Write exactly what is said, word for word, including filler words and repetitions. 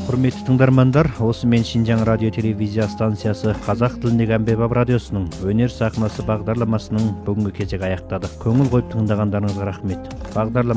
Құрметті тыңдармандар, осымен Шинжаң радио телевизия станциясы қазақ тіліндегі әмбебап радиосының өнер сахнасы бағдарламасының бүгінгі кезегі аяқтады. Көңіл қойып тыңдағандарыңызға рахмет. Бағдарлама